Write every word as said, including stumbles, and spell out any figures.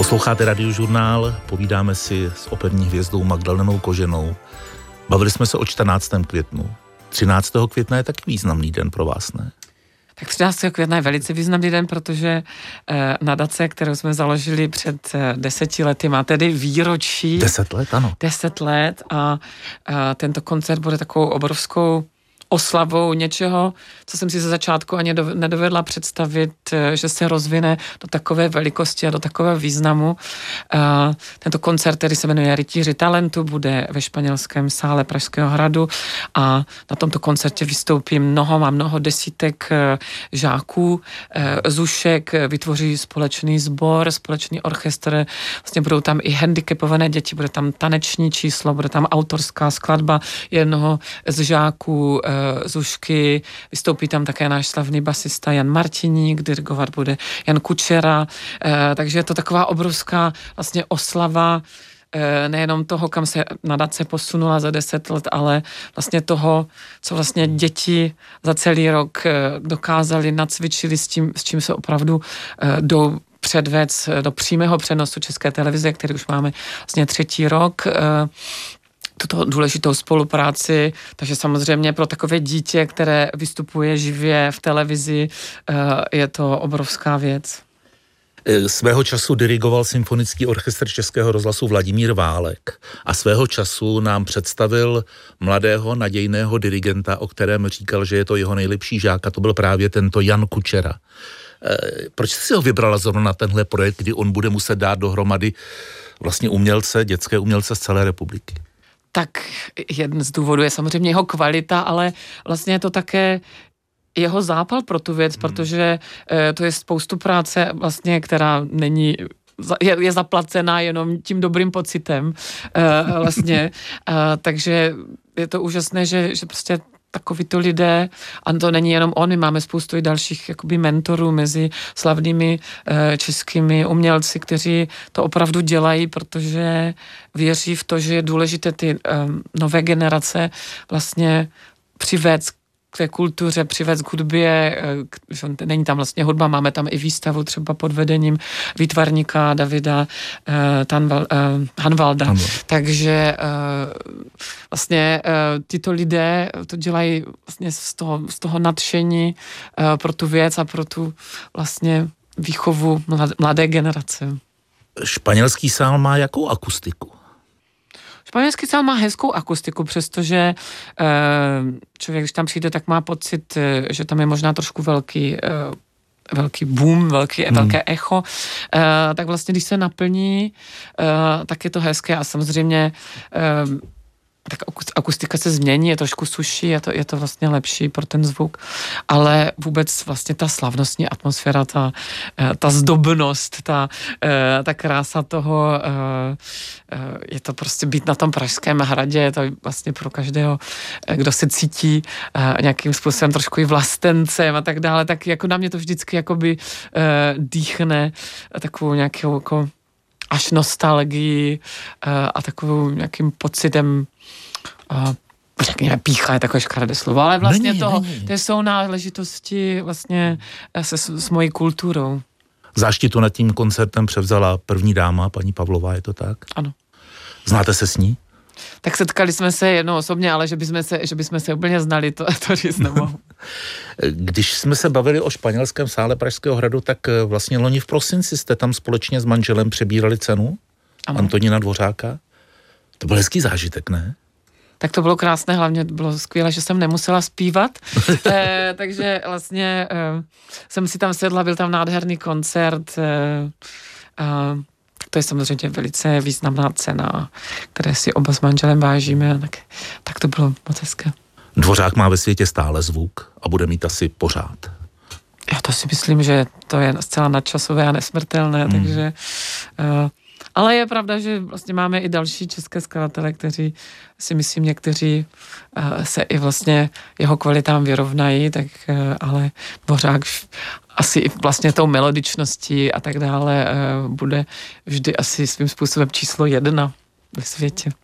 Posloucháte Radiožurnál, povídáme si s operní hvězdou Magdalenou Koženou. Bavili jsme se o čtrnáctého květnu. třináctého května je taky významný den pro vás, ne? Tak třináctého května je velice významný den, protože eh, nadace, kterou jsme založili před eh, deseti lety, má tedy výročí. Deset let, ano. Deset let a, a tento koncert bude takovou obrovskou oslavou něčeho, co jsem si ze začátku ani do, nedovedla představit, že se rozvine do takové velikosti a do takového významu. Uh, tento koncert, který se jmenuje Rytíři talentu, bude ve španělském sále Pražského hradu a na tomto koncertě vystoupí mnoho, má mnoho desítek uh, žáků, uh, zušek, vytvoří společný sbor, společný orchestr, vlastně budou tam i handicapované děti, bude tam taneční číslo, bude tam autorská skladba jednoho z žáků, uh, Zušky, vystoupí tam také náš slavný basista Jan Martiník, dirigovat bude Jan Kučera, eh, takže je to taková obrovská vlastně oslava eh, nejenom toho, kam se nadace posunula za deset let, ale vlastně toho, co vlastně děti za celý rok eh, dokázali, nacvičili s tím, s čím se opravdu eh, jdou předvést do přímého přenosu České televize, který už máme vlastně třetí rok. Eh, tuto důležitou spolupráci, takže samozřejmě pro takové dítě, které vystupuje živě v televizi, je to obrovská věc. Svého času dirigoval symfonický orchestr Českého rozhlasu Vladimír Válek a svého času nám představil mladého nadějného dirigenta, o kterém říkal, že je to jeho nejlepší žák, a to byl právě tento Jan Kučera. Proč jsi si ho vybrala zrovna na tenhle projekt, kdy on bude muset dát dohromady vlastně umělce, dětské umělce z celé republiky? Tak jeden z důvodů je samozřejmě jeho kvalita, ale vlastně je to také jeho zápal pro tu věc, hmm. protože e, to je spoustu práce vlastně, která není, je, je zaplacená jenom tím dobrým pocitem e, vlastně, e, takže je to úžasné, že, že prostě takovýto lidé, a to není jenom on, my máme spoustu i dalších jakoby mentorů mezi slavnými e, českými umělci, kteří to opravdu dělají, protože věří v to, že je důležité ty e, nové generace vlastně přivést k té kultuře, přivést k hudbě, že není tam vlastně hudba, máme tam i výstavu třeba pod vedením výtvarníka Davida uh, Tanval, uh, Hanvalda. Ano. Takže uh, vlastně uh, tyto lidé to dělají vlastně z toho, z toho nadšení uh, pro tu věc a pro tu vlastně výchovu mladé, mladé generace. Španělský sál má jakou akustiku? Španělský sál má hezkou akustiku, přestože člověk, když tam přijde, tak má pocit, že tam je možná trošku velký, velký boom, velký, hmm. velké echo. Tak vlastně, když se naplní, tak je to hezké a samozřejmě tak akustika se změní, je trošku suší, je to, je to vlastně lepší pro ten zvuk, ale vůbec vlastně ta slavnostní atmosféra, ta, ta zdobnost, ta, ta krása toho, je to prostě být na tom Pražském hradě, je to vlastně pro každého, kdo se cítí nějakým způsobem trošku i vlastencem a tak dále, tak jako na mě to vždycky jakoby dýchne takovou nějakou jako až nostalgii a takovou nějakým pocitem Uh, řekněme, pícha je takové škaredé slovo, ale vlastně není, toho, není. To jsou náležitosti vlastně se, s, s mojí kulturou. Záštitu nad tím koncertem převzala první dáma, paní Pavlová, je to tak? Ano. Znáte se s ní? Tak setkali jsme se jednou osobně, ale že bychom se, že bychom se úplně znali, to, to říct nemohu. Když jsme se bavili o španělském sále Pražského hradu, tak vlastně loni v prosinci jste tam společně s manželem přebírali cenu ano. Antonína Dvořáka. To byl hezký zážitek, ne? Tak to bylo krásné, hlavně bylo skvělé, že jsem nemusela zpívat, e, takže vlastně e, jsem si tam sedla, byl tam nádherný koncert, e, a to je samozřejmě velice významná cena, které si oba s manželem vážíme, tak, tak to bylo moc hezké. Dvořák má ve světě stále zvuk a bude mít asi pořád. Já to si myslím, že to je zcela nadčasové a nesmrtelné, hmm. takže... E, ale je pravda, že vlastně máme i další české skladatele, kteří si myslím někteří uh, se i vlastně jeho kvalitám vyrovnají, tak uh, ale Dvořák asi i vlastně tou melodičností a tak dále uh, bude vždy asi svým způsobem číslo jedna ve světě.